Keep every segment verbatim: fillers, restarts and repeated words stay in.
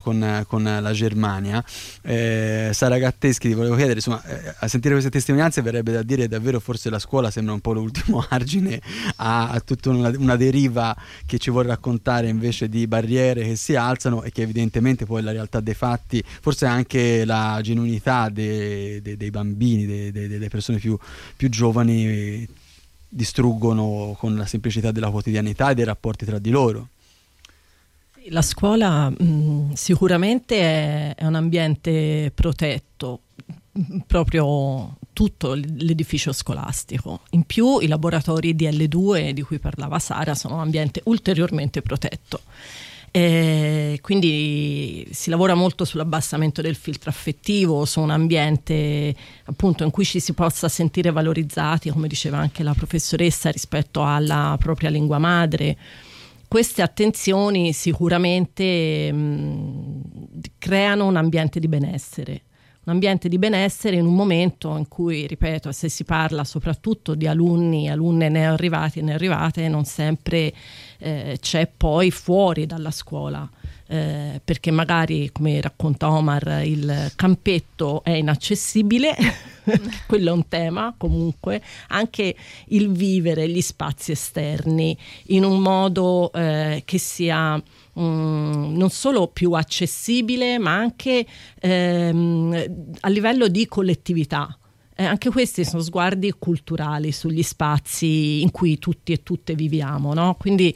con, con la Germania. eh, Sara Gatteschi, ti volevo chiedere, insomma, eh, a sentire queste testimonianze verrebbe da dire davvero forse la scuola sembra un po' l'ultimo argine a, a tutta una, una deriva che ci vuole raccontare invece di barriere che si alzano e che evidentemente poi la realtà dei fatti, forse anche la genuinità de, de, dei bambini, de, de, delle persone più, più giovani distruggono con la semplicità della quotidianità e dei rapporti tra di loro. La scuola mh, sicuramente è, è un ambiente protetto, proprio tutto l'edificio scolastico. In più i laboratori D L due di cui parlava Sara sono un ambiente ulteriormente protetto. E quindi si lavora molto sull'abbassamento del filtro affettivo, su un ambiente appunto in cui ci si possa sentire valorizzati, come diceva anche la professoressa, rispetto alla propria lingua madre. Queste attenzioni sicuramente mh, creano un ambiente di benessere. Un ambiente di benessere in un momento in cui, ripeto, se si parla soprattutto di alunni, alunne neoarrivati e neoarrivate, non sempre eh, c'è poi fuori dalla scuola, eh, perché magari, come racconta Omar, il campetto è inaccessibile, quello è un tema. Comunque anche il vivere gli spazi esterni in un modo eh, che sia Mm, non solo più accessibile, ma anche ehm, a livello di collettività. Eh, anche questi sono sguardi culturali sugli spazi in cui tutti e tutte viviamo, no? Quindi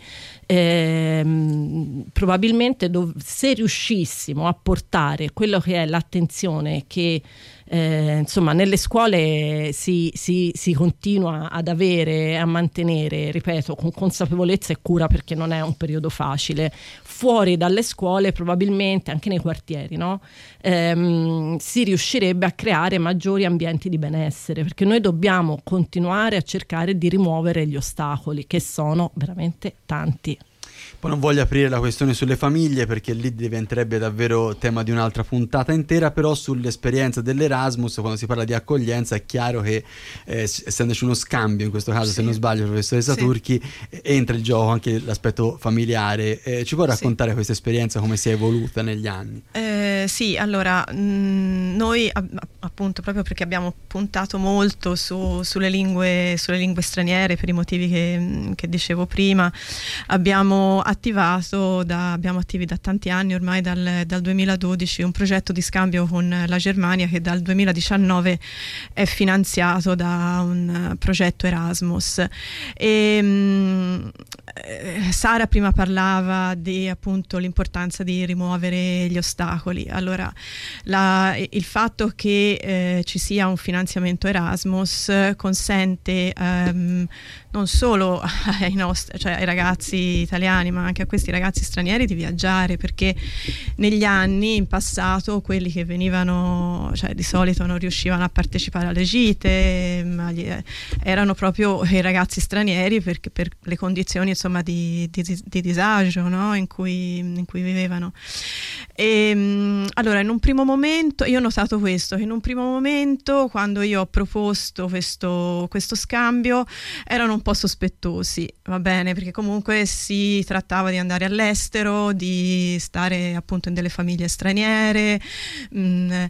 ehm, probabilmente dov- se riuscissimo a portare quello che è l'attenzione che Eh, insomma nelle scuole si, si, si continua ad avere, a mantenere, ripeto, con consapevolezza e cura, perché non è un periodo facile, fuori dalle scuole probabilmente anche nei quartieri, no? ehm, si riuscirebbe a creare maggiori ambienti di benessere, perché noi dobbiamo continuare a cercare di rimuovere gli ostacoli, che sono veramente tanti. Poi non voglio aprire la questione sulle famiglie, perché lì diventerebbe davvero tema di un'altra puntata intera, però sull'esperienza dell'Erasmus, quando si parla di accoglienza, è chiaro che eh, essendoci uno scambio, in questo caso sì, se non sbaglio professoressa sì. Turchi, entra in gioco anche l'aspetto familiare. Eh, ci può raccontare sì. questa esperienza, come si è evoluta negli anni? Eh, sì, allora mh, noi appunto, proprio perché abbiamo puntato molto su, sulle lingue sulle lingue straniere, per i motivi che, che dicevo prima, abbiamo attivato da, abbiamo attivi da tanti anni, ormai dal, dal duemiladodici, un progetto di scambio con la Germania che dal duemiladiciannove è finanziato da un progetto Erasmus. E, mh, Sara prima parlava di appunto l'importanza di rimuovere gli ostacoli. Allora la, il fatto che eh, ci sia un finanziamento Erasmus consente ehm, non solo ai nostri, cioè ai ragazzi italiani, ma anche a questi ragazzi stranieri, di viaggiare, perché negli anni, in passato, quelli che venivano, cioè di solito non riuscivano a partecipare alle gite, ma gli, erano proprio i ragazzi stranieri, perché per le condizioni insomma di, di, di disagio, no? in cui, in cui vivevano. E allora in un primo momento io ho notato questo, che in un primo momento, quando io ho proposto questo, questo scambio, erano un po' sospettosi, va bene, perché comunque si trattava di andare all'estero, di stare appunto in delle famiglie straniere, mh,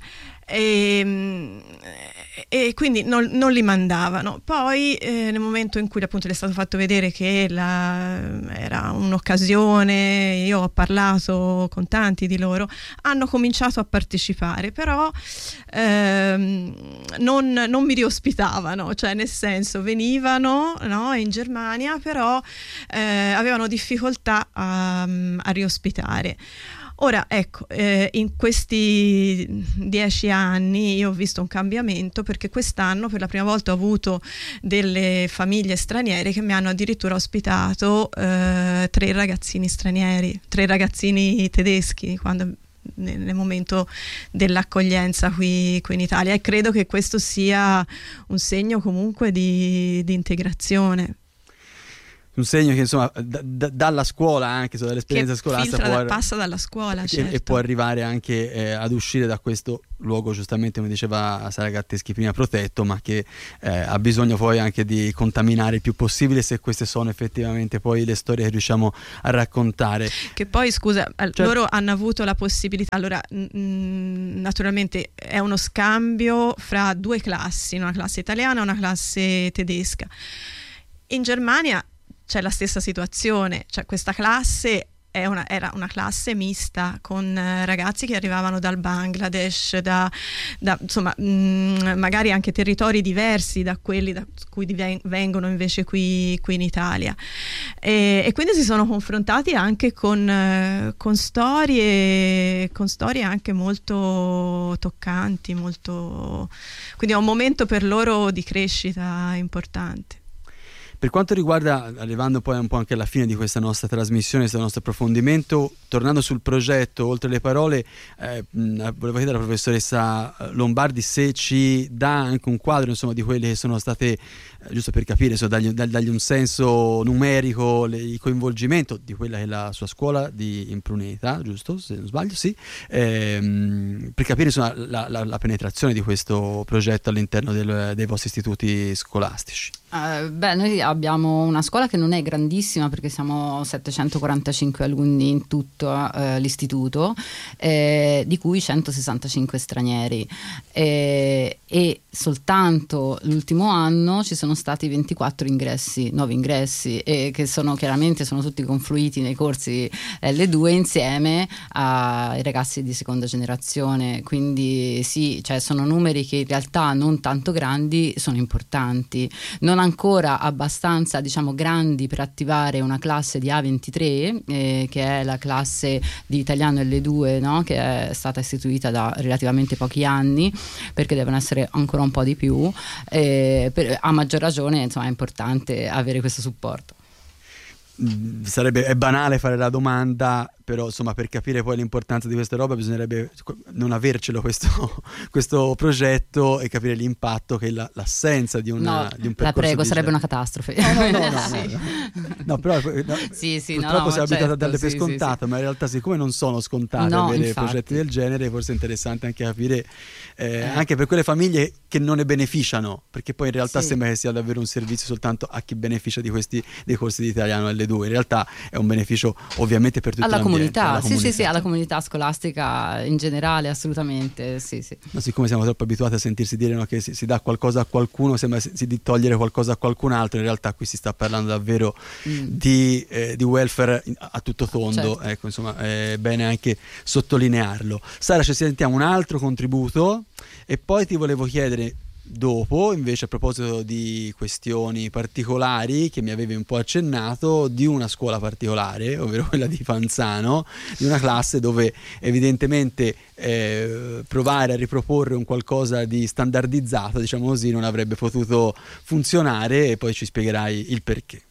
e, e quindi non, non li mandavano. Poi eh, nel momento in cui appunto gli è stato fatto vedere che la, era un'occasione, io ho parlato con tanti di loro, hanno cominciato a partecipare, però ehm, non, non mi riospitavano, cioè nel senso venivano, no, in Germania, però eh, avevano difficoltà a, a riospitare. Ora ecco, eh, in questi dieci anni io ho visto un cambiamento, perché quest'anno per la prima volta ho avuto delle famiglie straniere che mi hanno addirittura ospitato eh, tre ragazzini stranieri, tre ragazzini tedeschi, quando nel, nel momento dell'accoglienza qui, qui in Italia, e credo che questo sia un segno comunque di, di integrazione. un segno che insomma da, da, dalla scuola, anche so, dall'esperienza scolastica può, da, passa dalla scuola, certo. e, e può arrivare anche eh, ad uscire da questo luogo, giustamente come diceva Sara Gatteschi prima, protetto, ma che eh, ha bisogno poi anche di contaminare il più possibile, se queste sono effettivamente poi le storie che riusciamo a raccontare. Che poi scusa, certo. loro hanno avuto la possibilità, allora mh, naturalmente è uno scambio fra due classi, una classe italiana e una classe tedesca. In Germania c'è la stessa situazione, cioè questa classe è una, era una classe mista con eh, ragazzi che arrivavano dal Bangladesh, da, da insomma mh, magari anche territori diversi da quelli da cui diven- vengono invece qui, qui in Italia, e, e quindi si sono confrontati anche con, eh, con storie con storie anche molto toccanti, molto, quindi è un momento per loro di crescita importante. Per quanto riguarda, arrivando poi un po' anche alla fine di questa nostra trasmissione, questo nostro approfondimento, tornando sul progetto, oltre le parole, eh, volevo chiedere alla professoressa Lombardi se ci dà anche un quadro, insomma, di quelle che sono state, eh, giusto per capire, insomma, dargli, dargli un senso numerico, le, il coinvolgimento di quella che è la sua scuola di Impruneta, giusto? Se non sbaglio, sì, ehm, per capire insomma la, la, la penetrazione di questo progetto all'interno del, dei vostri istituti scolastici. Uh, beh, noi abbiamo una scuola che non è grandissima, perché siamo settecentoquarantacinque alunni in tutto uh, l'istituto, eh, di cui centosessantacinque stranieri, eh, e soltanto l'ultimo anno ci sono stati ventiquattro ingressi, nuovi ingressi, e che sono chiaramente sono tutti confluiti nei corsi L due insieme ai ragazzi di seconda generazione, quindi sì, cioè sono numeri che in realtà non tanto grandi, sono importanti, non ancora abbastanza, diciamo, grandi per attivare una classe di A ventitré, eh, che è la classe di italiano L due, no? Che è stata istituita da relativamente pochi anni, perché devono essere ancora un po' di più, eh, per, a maggior ragione insomma è importante avere questo supporto. Sarebbe, è banale fare la domanda, però insomma per capire poi l'importanza di questa roba bisognerebbe non avercelo questo, questo progetto, e capire l'impatto che la, l'assenza di, una, no, di un percorso. La prego, di sarebbe genere. una catastrofe. No, no, no, no, sì. no, no. no però no, sì, sì, purtroppo no, no, siamo certo, abituati a darle per sì, scontate, sì, sì. ma in realtà siccome non sono scontate no, avere infatti. progetti del genere, forse è interessante anche capire eh, eh. anche per quelle famiglie che non ne beneficiano, perché poi in realtà sì. sembra che sia davvero un servizio soltanto a chi beneficia di questi dei corsi di italiano L due. In realtà è un beneficio ovviamente per tutta alla comunità, alla sì, comunità. sì, sì, alla comunità scolastica in generale, assolutamente, sì, sì. No, siccome siamo troppo abituati a sentirsi dire, no, che si, si dà qualcosa a qualcuno, sembra si, si di togliere qualcosa a qualcun altro, in realtà qui si sta parlando davvero mm. di, eh, di welfare a tutto tondo, certo. Ecco, insomma, è bene anche sottolinearlo. Sara, ci sentiamo un altro contributo e poi ti volevo chiedere dopo, invece, a proposito di questioni particolari che mi avevi un po' accennato, di una scuola particolare, ovvero quella di Panzano, di una classe dove evidentemente eh, provare a riproporre un qualcosa di standardizzato, diciamo così, non avrebbe potuto funzionare, e poi ci spiegherai il perché.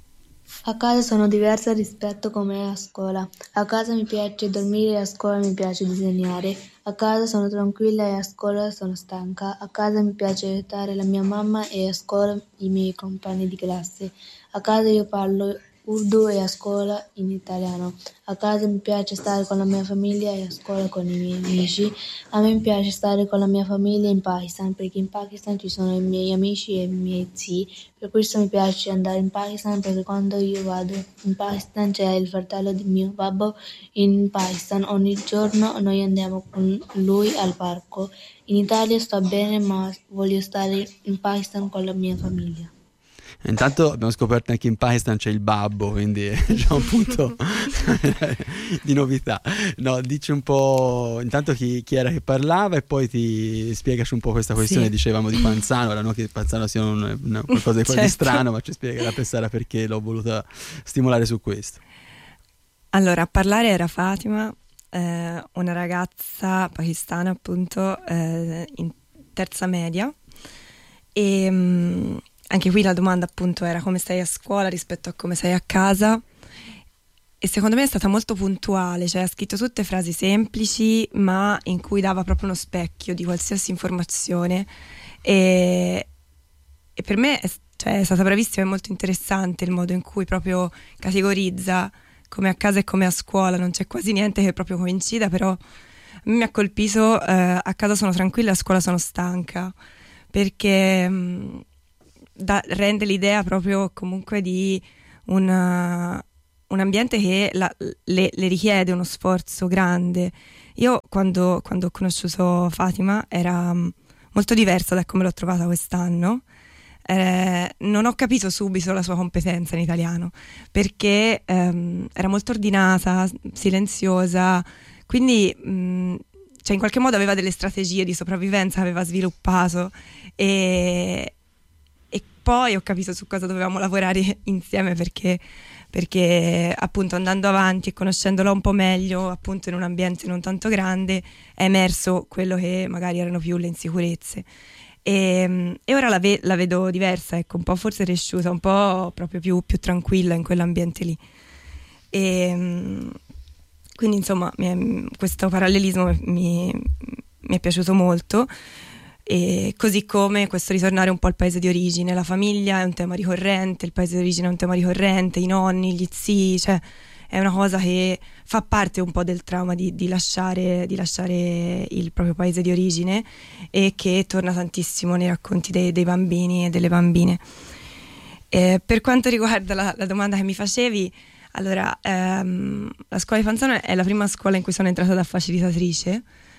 A casa sono diversa rispetto a come è a scuola. A casa mi piace dormire e a scuola mi piace disegnare. A casa sono tranquilla e a scuola sono stanca. A casa mi piace aiutare la mia mamma e a scuola i miei compagni di classe. A casa io parlo urdu e a scuola in italiano. A casa mi piace stare con la mia famiglia e a scuola con i miei amici. A me piace stare con la mia famiglia in Pakistan, perché in Pakistan ci sono i miei amici e i miei zii. Per questo mi piace andare in Pakistan, perché quando io vado in Pakistan c'è il fratello di mio babbo in Pakistan. Ogni giorno noi andiamo con lui al parco. In Italia sto bene, ma voglio stare in Pakistan con la mia famiglia. Intanto abbiamo scoperto anche in Pakistan c'è il babbo, quindi è già un punto di novità. No, dici un po' intanto chi, chi era che parlava, e poi ti spiegaci un po' questa questione, sì. Dicevamo di Panzano, ora non che Panzano sia un, una, qualcosa di, certo. di strano, ma ci spiegherà per Sara perché l'ho voluta stimolare su questo. Allora, a parlare era Fatima, eh, una ragazza pakistana appunto eh, in terza media, e mh, anche qui la domanda appunto era come stai a scuola rispetto a come sei a casa, e secondo me è stata molto puntuale, cioè ha scritto tutte frasi semplici ma in cui dava proprio uno specchio di qualsiasi informazione, e, e per me è, cioè è stata bravissima, è molto interessante il modo in cui proprio categorizza come a casa e come a scuola, non c'è quasi niente che proprio coincida, però a me mi ha colpito eh, a casa sono tranquilla, a scuola sono stanca, perché mh, da, rende l'idea proprio comunque di una, un ambiente che la, le, le richiede uno sforzo grande. Io quando, quando ho conosciuto Fatima era mh, molto diversa da come l'ho trovata quest'anno. Eh, non ho capito subito la sua competenza in italiano, perché ehm, era molto ordinata, silenziosa, quindi mh, cioè in qualche modo aveva delle strategie di sopravvivenza, aveva sviluppato, e, e poi ho capito su cosa dovevamo lavorare insieme, perché, perché appunto andando avanti e conoscendola un po' meglio, appunto in un ambiente non tanto grande, è emerso quello che magari erano più le insicurezze. E, e ora la, ve- la vedo diversa, ecco, un po' forse cresciuta, un po' proprio più, più tranquilla in quell'ambiente lì. E quindi insomma mi è, questo parallelismo mi, mi è piaciuto molto, e così come questo ritornare un po' al paese di origine. La famiglia è un tema ricorrente, il paese di origine è un tema ricorrente, i nonni, gli zii, cioè è una cosa che fa parte un po' del trauma di, di, lasciare, di lasciare il proprio paese di origine, e che torna tantissimo nei racconti dei, dei bambini e delle bambine. Eh, per quanto riguarda la, la domanda che mi facevi, allora ehm, la scuola di Fanzano è la prima scuola in cui sono entrata da facilitatrice,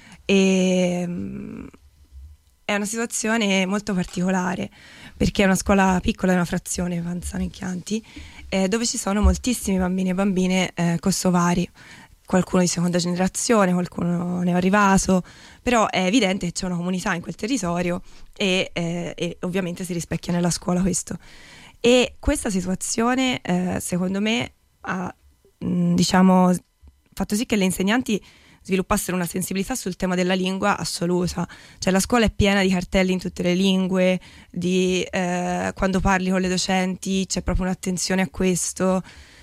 e ehm, è una situazione molto particolare, perché è una scuola piccola, è una frazione Fanzano in Chianti, eh, dove ci sono moltissimi bambini e bambine eh, kosovari, qualcuno di seconda generazione, qualcuno neoarrivato, però è evidente che c'è una comunità in quel territorio, e, eh, e ovviamente si rispecchia nella scuola questo. E questa situazione eh, secondo me ha mh, diciamo fatto sì che le insegnanti sviluppassero una sensibilità sul tema della lingua assoluta. Cioè la scuola è piena di cartelli in tutte le lingue, di eh, quando parli con le docenti c'è proprio un'attenzione a questo,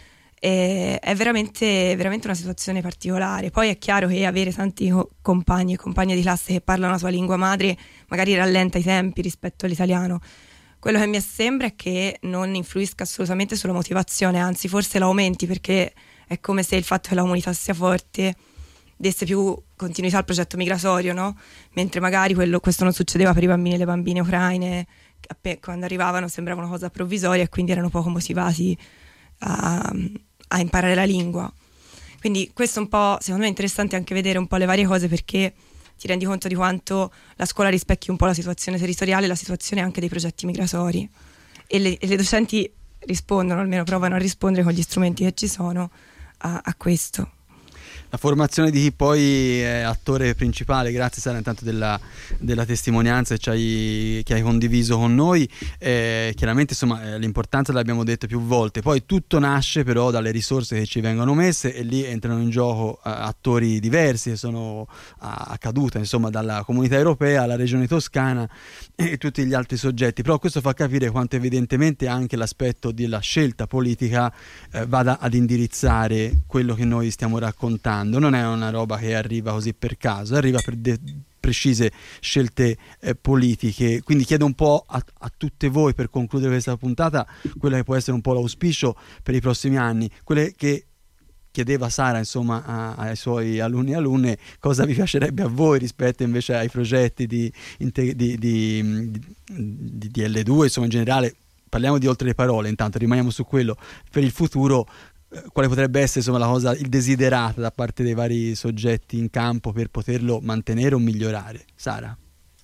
e è veramente, veramente una situazione particolare. Poi è chiaro che avere tanti co- compagni e compagne di classe che parlano la tua lingua madre magari rallenta i tempi rispetto all'italiano. Quello che mi sembra è che non influisca assolutamente sulla motivazione, anzi forse la aumenti, perché è come se il fatto che la comunità sia forte desse più continuità al progetto migratorio, no? Mentre magari quello, questo non succedeva per i bambini e le bambine ucraine, che quando arrivavano sembrava una cosa provvisoria e quindi erano poco motivati a, a imparare la lingua. Quindi questo è un po', secondo me è interessante anche vedere un po' le varie cose, perché ti rendi conto di quanto la scuola rispecchi un po' la situazione territoriale, la situazione anche dei progetti migratori, e le, e le docenti rispondono, almeno provano a rispondere con gli strumenti che ci sono a, a questo. La formazione di chi poi è attore principale, grazie Sara intanto della, della testimonianza che hai, che hai condiviso con noi, eh, chiaramente insomma eh, l'importanza l'abbiamo detto più volte, poi tutto nasce però dalle risorse che ci vengono messe, e lì entrano in gioco eh, attori diversi che sono a, a caduta, insomma, dalla Comunità Europea alla Regione Toscana e tutti gli altri soggetti. Però questo fa capire quanto evidentemente anche l'aspetto della scelta politica eh, vada ad indirizzare quello che noi stiamo raccontando. Non è una roba che arriva così per caso, arriva per de- precise scelte eh, politiche. Quindi chiedo un po' a, a tutte voi, per concludere questa puntata, quello che può essere un po' l'auspicio per i prossimi anni, quelle che chiedeva Sara insomma a, ai suoi alunni e alunne, cosa vi piacerebbe a voi rispetto invece ai progetti di, di, di, di, di D L due, insomma in generale. Parliamo di Oltre le parole, intanto rimaniamo su quello. Per il futuro quale potrebbe essere insomma la cosa, il desiderato da parte dei vari soggetti in campo per poterlo mantenere o migliorare? Sara?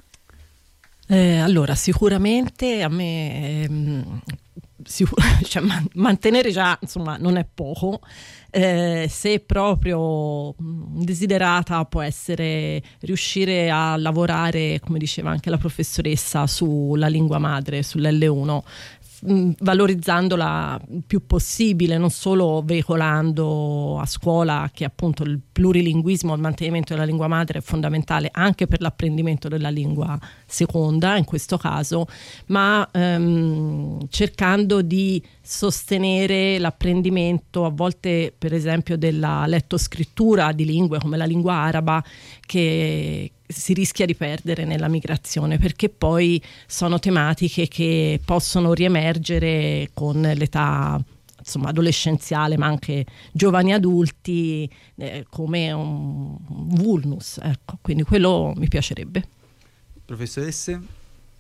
Eh, allora sicuramente a me ehm, sicur- cioè, man- mantenere già insomma non è poco, eh, se proprio mh, desiderata può essere riuscire a lavorare, come diceva anche la professoressa, sulla lingua madre, sull'L uno, valorizzandola il più possibile, non solo veicolando a scuola che appunto il plurilinguismo, il mantenimento della lingua madre è fondamentale anche per l'apprendimento della lingua seconda in questo caso, ma ehm, cercando di sostenere l'apprendimento a volte per esempio della lettoscrittura di lingue come la lingua araba, che si rischia di perdere nella migrazione, perché poi sono tematiche che possono riemergere con l'età, insomma, adolescenziale, ma anche giovani adulti, eh, come un vulnus, ecco. Quindi quello mi piacerebbe. Professoresse?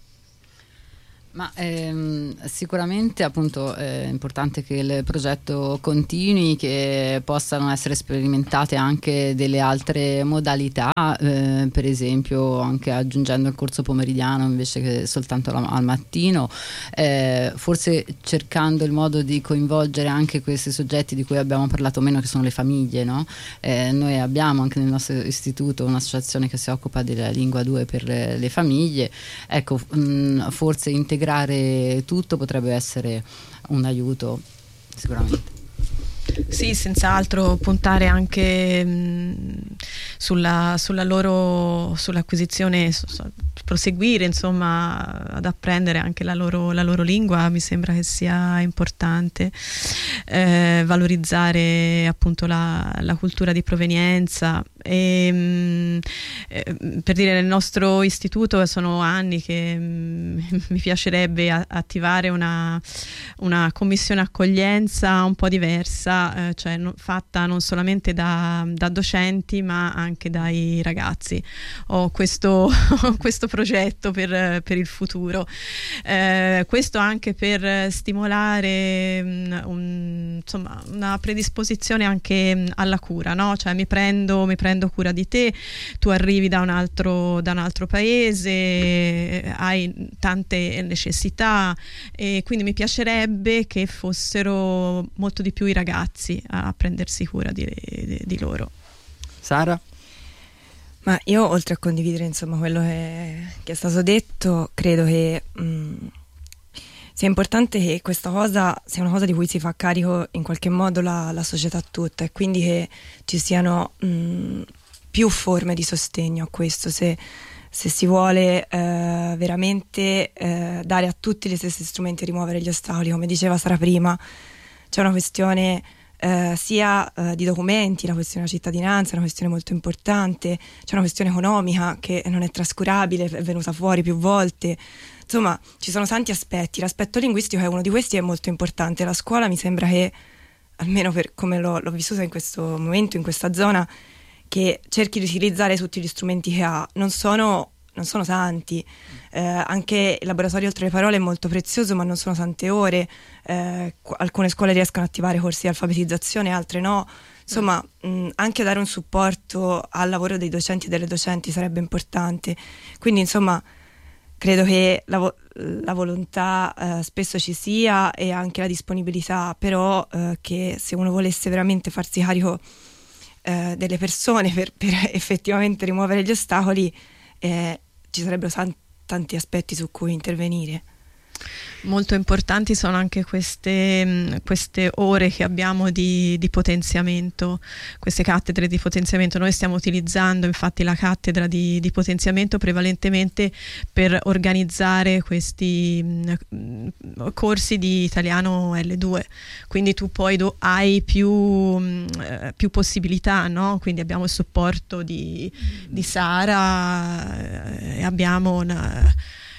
Ma ehm, sicuramente appunto è importante che il progetto continui, che possano essere sperimentate anche delle altre modalità, eh, per esempio anche aggiungendo il corso pomeridiano invece che soltanto la, al mattino, eh, forse cercando il modo di coinvolgere anche questi soggetti di cui abbiamo parlato meno, che sono le famiglie, no? Eh, noi abbiamo anche nel nostro istituto un'associazione che si occupa della lingua due per le famiglie, ecco, mh, forse integrare tutto potrebbe essere un aiuto sicuramente. Sì, senz'altro puntare anche mh, sulla, sulla loro sull'acquisizione, su, su, proseguire insomma ad apprendere anche la loro, la loro lingua, mi sembra che sia importante, eh, valorizzare appunto la, la cultura di provenienza. E, mh, eh, per dire, nel nostro istituto sono anni che mh, mi piacerebbe a, attivare una, una commissione accoglienza un po' diversa, eh, cioè no, fatta non solamente da, da docenti ma anche dai ragazzi. Ho questo, questo progetto per, per il futuro, eh, questo anche per stimolare mh, un, insomma, una predisposizione anche mh, alla cura, no? Cioè mi prendo, mi prendo cura di te, tu arrivi da un altro, da un altro paese, hai tante necessità, e quindi mi piacerebbe che fossero molto di più i ragazzi a prendersi cura di, di, di loro. Sara? Ma io, oltre a condividere insomma quello che, che è stato detto, credo che mh, sia importante che questa cosa sia una cosa di cui si fa carico in qualche modo la, la società tutta, e quindi che ci siano mh, più forme di sostegno a questo, se, se si vuole eh, veramente eh, dare a tutti gli stessi strumenti e rimuovere gli ostacoli. Come diceva Sara prima, c'è una questione eh, sia eh, di documenti, la questione della cittadinanza è una questione molto importante, c'è una questione economica che non è trascurabile, è venuta fuori più volte. Insomma, ci sono tanti aspetti. L'aspetto linguistico è uno di questi, è molto importante. La scuola, mi sembra che, almeno per come l'ho, l'ho vissuta in questo momento, in questa zona, che cerchi di utilizzare tutti gli strumenti che ha. Non sono, non sono tanti. Eh, anche il laboratorio oltre le parole è molto prezioso, ma non sono tante ore. Eh, alcune scuole riescono ad attivare corsi di alfabetizzazione, altre no. Insomma, mh, anche dare un supporto al lavoro dei docenti e delle docenti sarebbe importante. Quindi, insomma, credo che la, vo- la volontà eh, spesso ci sia, e anche la disponibilità, però eh, che se uno volesse veramente farsi carico eh, delle persone per, per effettivamente rimuovere gli ostacoli, eh, ci sarebbero san- tanti aspetti su cui intervenire. Molto importanti sono anche queste, queste ore che abbiamo di, di potenziamento, queste cattedre di potenziamento. Noi stiamo utilizzando infatti la cattedra di, di potenziamento prevalentemente per organizzare questi mh, corsi di italiano L due, quindi tu poi do, hai più, mh, più possibilità, no? Quindi abbiamo il supporto di, di Sara, e abbiamo una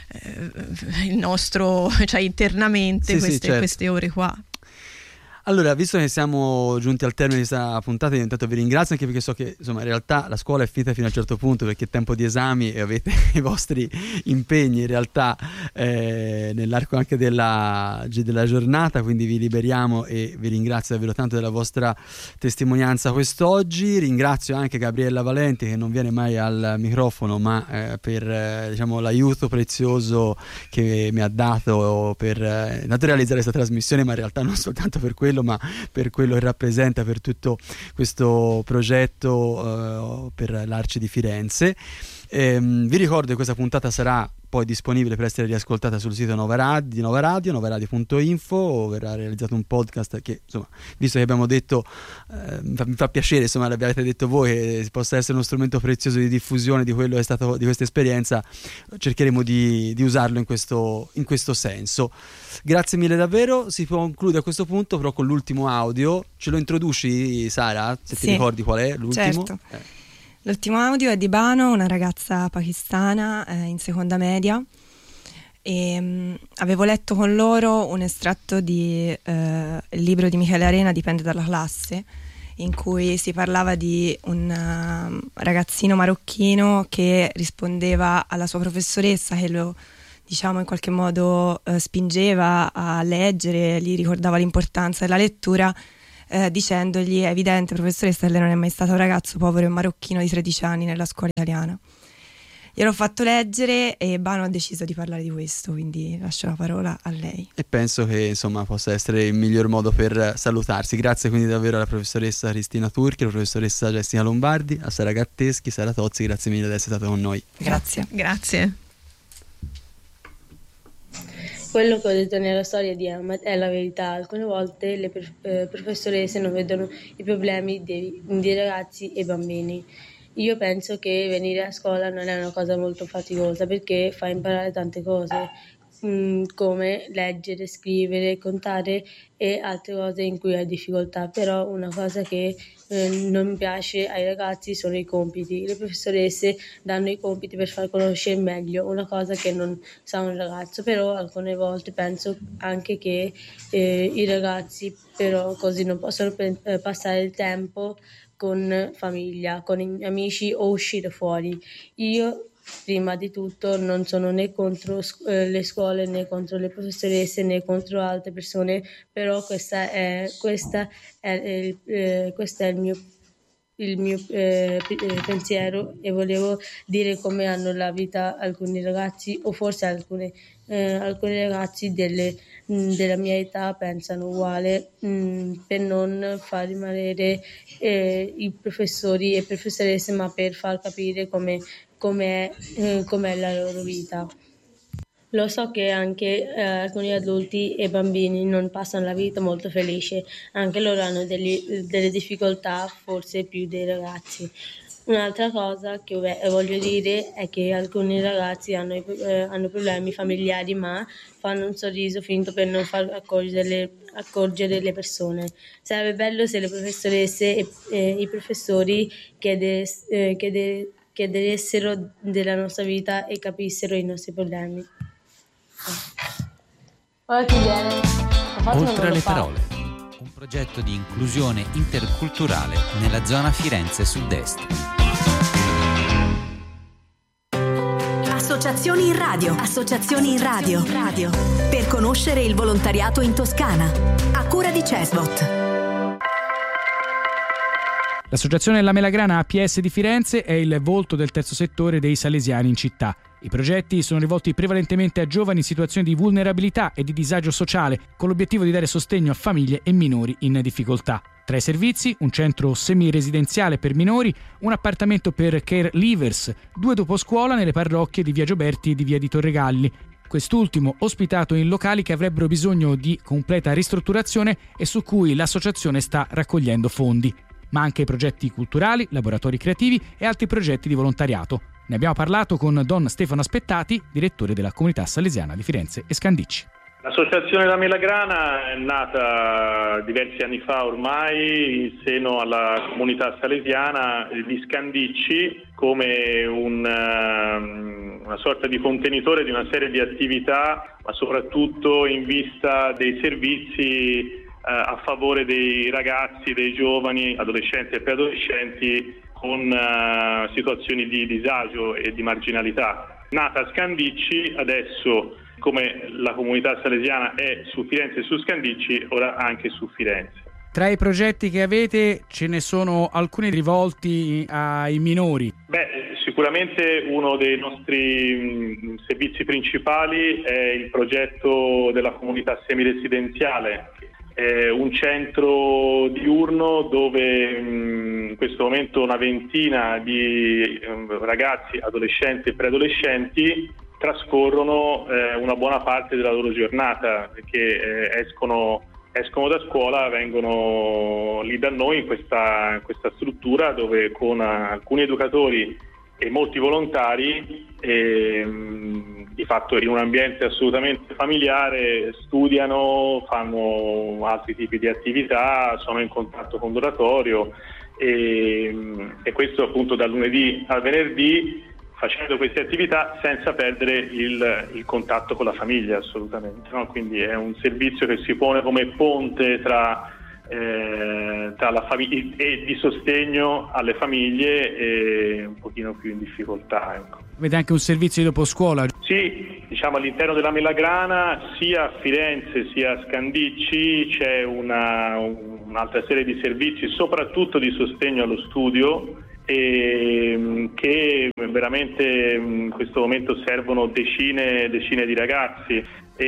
il nostro, cioè internamente sì, queste, sì, certo. queste ore qua. Allora, visto che siamo giunti al termine di questa puntata, io intanto vi ringrazio, anche perché so che insomma in realtà la scuola è finita fino a un certo punto, perché è tempo di esami e avete i vostri impegni in realtà eh, nell'arco anche della, della giornata, quindi vi liberiamo e vi ringrazio davvero tanto della vostra testimonianza quest'oggi. Ringrazio anche Gabriella Valenti, che non viene mai al microfono, ma eh, per eh, diciamo l'aiuto prezioso che mi ha dato per eh, realizzare questa trasmissione, ma in realtà non soltanto per quello, ma per quello che rappresenta per tutto questo progetto uh, per l'Arci di Firenze. Ehm, vi ricordo che questa puntata sarà poi disponibile per essere riascoltata sul sito Nova Radio, di Nova Radio, novaradio punto info. Verrà realizzato un podcast che, insomma, visto che abbiamo detto, eh, mi, fa, mi fa piacere, insomma, l'abbiate detto voi, che possa essere uno strumento prezioso di diffusione di quello che è stato, di questa esperienza. Cercheremo di, di usarlo in questo, in questo senso. Grazie mille davvero. Si conclude a questo punto però con l'ultimo audio. Ce lo introduci, Sara? Se sì, ti ricordi qual è l'ultimo? Certo. Eh. L'ultimo audio è di Bano, una ragazza pakistana eh, in seconda media, e mh, avevo letto con loro un estratto di eh, il libro di Michele Arena, Dipende dalla classe, in cui si parlava di un uh, ragazzino marocchino che rispondeva alla sua professoressa che lo, diciamo, in qualche modo uh, spingeva a leggere, gli ricordava l'importanza della lettura, eh, dicendogli: è evidente, professoressa, che lei non è mai stato un ragazzo povero e marocchino di tredici anni nella scuola italiana. Gliel'ho fatto leggere e Bano ha deciso di parlare di questo, quindi lascio la parola a lei. E penso che insomma possa essere il miglior modo per salutarsi. Grazie quindi davvero alla professoressa Cristina Turchi, alla professoressa Jessica Lombardi, a Sara Gatteschi, Sara Tozzi, grazie mille di essere stata con noi. Grazie. Grazie. Quello che ho detto nella storia di Ahmed è la verità. Alcune volte le per, eh, professoresse non vedono i problemi dei, dei ragazzi e bambini. Io penso che venire a scuola non è una cosa molto faticosa, perché fa imparare tante cose, mh, come leggere, scrivere, contare e altre cose in cui hai difficoltà. Però una cosa che eh, non mi piace ai ragazzi sono i compiti. Le professoresse danno i compiti per far conoscere meglio una cosa che non sa un ragazzo, però alcune volte penso anche che eh, i ragazzi però così non possono pe- eh, passare il tempo con famiglia, con i amici o uscire fuori. Io prima di tutto non sono né contro eh, le scuole, né contro le professoresse, né contro altre persone, però questa è, questa è, il, eh, questo è il mio il mio eh, pensiero, e volevo dire come hanno la vita alcuni ragazzi, o forse alcune, eh, alcuni ragazzi delle, mh, della mia età pensano uguale, mh, per non far rimanere eh, i professori e professoresse, ma per far capire come com'è, eh, com'è la loro vita. Lo so che anche eh, alcuni adulti e bambini non passano la vita molto felice, anche loro hanno degli, delle difficoltà, forse più dei ragazzi. Un'altra cosa che voglio dire è che alcuni ragazzi hanno, eh, hanno problemi familiari, ma fanno un sorriso finto per non far accorgere, accorgere le persone. Sarebbe bello se le professoresse e eh, i professori chiedess, eh, chiede, chiedessero della nostra vita e capissero i nostri problemi. Oltre alle parole, un progetto di inclusione interculturale nella zona Firenze Sud-Est. Associazioni in radio, associazioni in radio, radio, per conoscere il volontariato in Toscana, a cura di Cesbot. L'associazione La Melagrana A P S di Firenze è il volto del terzo settore dei salesiani in città. I progetti sono rivolti prevalentemente a giovani in situazioni di vulnerabilità e di disagio sociale, con l'obiettivo di dare sostegno a famiglie e minori in difficoltà. Tra i servizi, un centro semiresidenziale per minori, un appartamento per care leavers, due doposcuola nelle parrocchie di Via Gioberti e di Via di Torregalli. Quest'ultimo ospitato in locali che avrebbero bisogno di completa ristrutturazione e su cui l'associazione sta raccogliendo fondi. Ma anche progetti culturali, laboratori creativi e altri progetti di volontariato. Ne abbiamo parlato con Don Stefano Aspettati, direttore della comunità salesiana di Firenze e Scandicci. L'associazione La Melagrana è nata diversi anni fa ormai in seno alla comunità salesiana di Scandicci come un, una sorta di contenitore di una serie di attività, ma soprattutto in vista dei servizi a favore dei ragazzi, dei giovani, adolescenti e preadolescenti con uh, situazioni di disagio e di marginalità. Nata a Scandicci, adesso come la comunità salesiana è su Firenze e su Scandicci, ora anche su Firenze. Tra i progetti che avete ce ne sono alcuni rivolti ai minori? Beh, sicuramente uno dei nostri mh, servizi principali è il progetto della comunità semiresidenziale. È un centro diurno dove mh, in questo momento una ventina di um, ragazzi, adolescenti e preadolescenti trascorrono eh, una buona parte della loro giornata, perché eh, escono, escono da scuola, vengono lì da noi in questa, in questa struttura dove con uh, alcuni educatori e molti volontari e, mh, di fatto in un ambiente assolutamente familiare studiano, fanno altri tipi di attività, sono in contatto con l'oratorio e, e questo appunto dal lunedì al venerdì, facendo queste attività senza perdere il, il contatto con la famiglia, assolutamente, no? Quindi è un servizio che si pone come ponte tra, eh, tra la famiglia e di sostegno alle famiglie e un pochino più in difficoltà, ecco. Avete anche un servizio di doposcuola? Sì, diciamo all'interno della Melagrana, sia a Firenze sia a Scandicci c'è una, un'altra serie di servizi, soprattutto di sostegno allo studio, e che veramente in questo momento servono decine decine di ragazzi,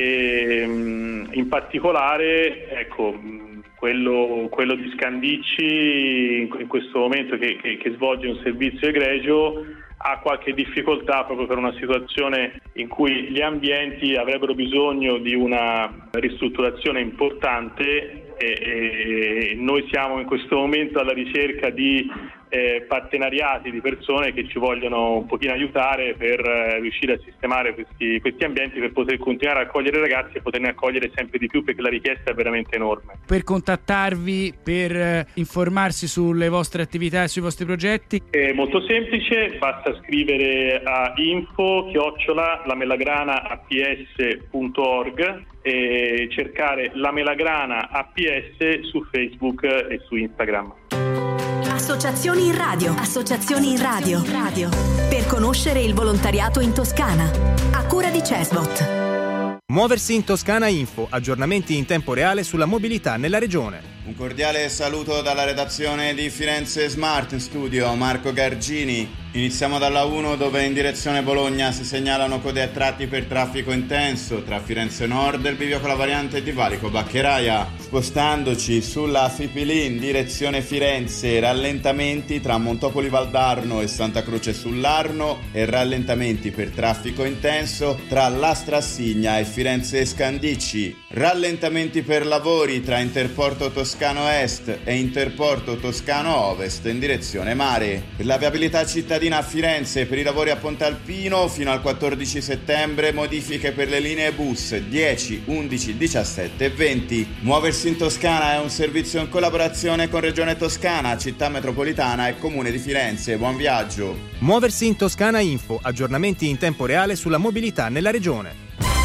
e in particolare ecco quello, quello di Scandicci in questo momento che, che, che svolge un servizio egregio ha qualche difficoltà proprio per una situazione in cui gli ambienti avrebbero bisogno di una ristrutturazione importante, e, e noi siamo in questo momento alla ricerca di eh, partenariati di persone che ci vogliono un pochino aiutare per eh, riuscire a sistemare questi, questi ambienti, per poter continuare a accogliere i ragazzi e poterne accogliere sempre di più, perché la richiesta è veramente enorme. Per contattarvi, per eh, informarsi sulle vostre attività e sui vostri progetti? È molto semplice, basta scrivere a info chiocciola lamelagrana a p s punto org e cercare La Melagrana A P S su Facebook e su Instagram. Associazioni in radio. Associazioni in radio. Radio. Per conoscere il volontariato in Toscana. A cura di Cesbot. Muoversi in Toscana Info, aggiornamenti in tempo reale sulla mobilità nella regione. Un cordiale saluto dalla redazione di Firenze Smart Studio, Marco Gargini. Iniziamo dalla uno, dove in direzione Bologna si segnalano code a tratti per traffico intenso tra Firenze Nord e il bivio con la variante di Valico Baccheraia. Spostandoci sulla Fipili in direzione Firenze, rallentamenti tra Montopoli Valdarno e Santa Croce sull'Arno e rallentamenti per traffico intenso tra Lastrassigna e Firenze Scandicci. Rallentamenti per lavori tra Interporto Toscano Est e Interporto Toscano Ovest in direzione mare. Per la viabilità cittadina a Firenze, per i lavori a Ponte Alpino fino al quattordici settembre, modifiche per le linee bus dieci, undici, diciassette e venti. Muoversi in Toscana è un servizio in collaborazione con Regione Toscana, Città Metropolitana e Comune di Firenze. Buon viaggio. Muoversi in Toscana Info, aggiornamenti in tempo reale sulla mobilità nella regione.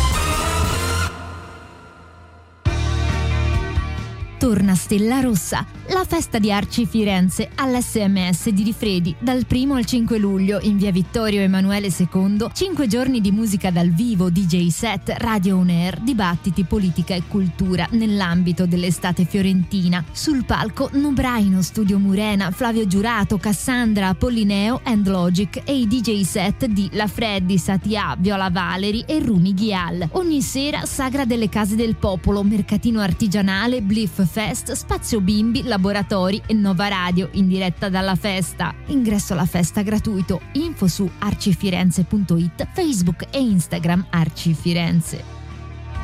Torna Stella Rossa, la festa di Arci Firenze all'S M S di Rifredi dal primo al cinque luglio in via Vittorio Emanuele secondo. cinque giorni di musica dal vivo, D J set, radio on air, dibattiti, politica e cultura nell'ambito dell'estate fiorentina. Sul palco Nobraino, Studio Murena, Flavio Giurato, Cassandra, Pollineo and Logic e i D J set di La Freddi, Satia, Viola Valeri e Rumi Ghial. Ogni sera Sagra delle Case del Popolo, mercatino artigianale, Bliff Fest, spazio bimbi, laboratori e Nova Radio in diretta dalla festa. Ingresso alla festa gratuito. Info su arcifirenze punto it, Facebook e Instagram Arci Firenze.